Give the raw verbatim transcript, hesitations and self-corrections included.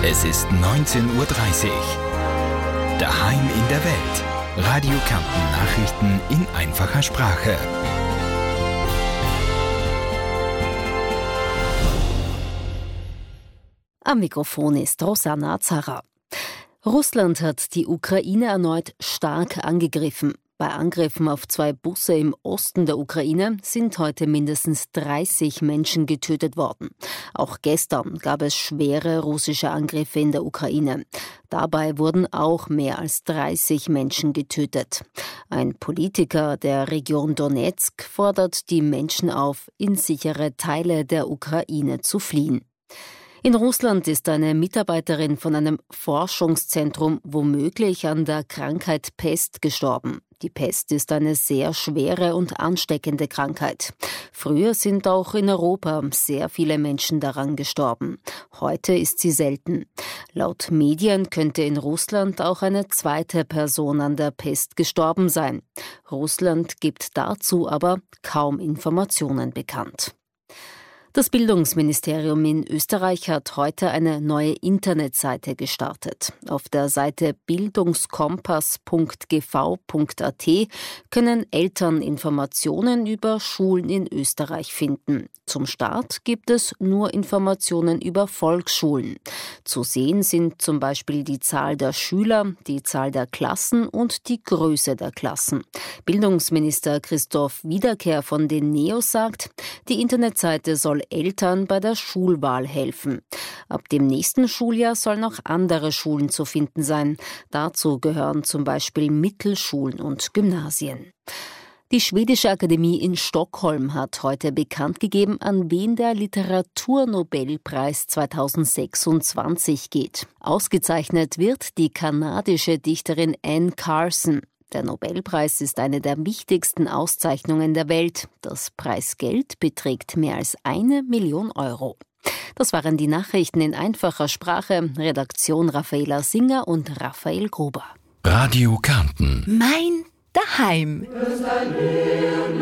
Es ist neunzehn Uhr dreißig. Daheim in der Welt. Radio Kärnten Nachrichten in einfacher Sprache. Am Mikrofon ist Rosanna Zarra. Russland hat die Ukraine erneut stark angegriffen. Bei Angriffen auf zwei Busse im Osten der Ukraine sind heute mindestens dreißig Menschen getötet worden. Auch gestern gab es schwere russische Angriffe in der Ukraine. Dabei wurden auch mehr als dreißig Menschen getötet. Ein Politiker der Region Donezk fordert die Menschen auf, in sichere Teile der Ukraine zu fliehen. In Russland ist eine Mitarbeiterin von einem Forschungszentrum womöglich an der Krankheit Pest gestorben. Die Pest ist eine sehr schwere und ansteckende Krankheit. Früher sind auch in Europa sehr viele Menschen daran gestorben. Heute ist sie selten. Laut Medien könnte in Russland auch eine zweite Person an der Pest gestorben sein. Russland gibt dazu aber kaum Informationen bekannt. Das Bildungsministerium in Österreich hat heute eine neue Internetseite gestartet. Auf der Seite bildungskompass punkt g v punkt a t können Eltern Informationen über Schulen in Österreich finden. Zum Start gibt es nur Informationen über Volksschulen. Zu sehen sind zum Beispiel die Zahl der Schüler, die Zahl der Klassen und die Größe der Klassen. Bildungsminister Christoph Wiederkehr von den Neos sagt, die Internetseite soll Eltern bei der Schulwahl helfen. Ab dem nächsten Schuljahr sollen auch andere Schulen zu finden sein. Dazu gehören zum Beispiel Mittelschulen und Gymnasien. Die Schwedische Akademie in Stockholm hat heute bekannt gegeben, an wen der Literaturnobelpreis zweitausendsechsundzwanzig geht. Ausgezeichnet wird die kanadische Dichterin Anne Carson. Der Nobelpreis ist eine der wichtigsten Auszeichnungen der Welt. Das Preisgeld beträgt mehr als eine Million Euro. Das waren die Nachrichten in einfacher Sprache. Redaktion Raffaela Singer und Raphael Gruber. Radio Kärnten. Mein Daheim.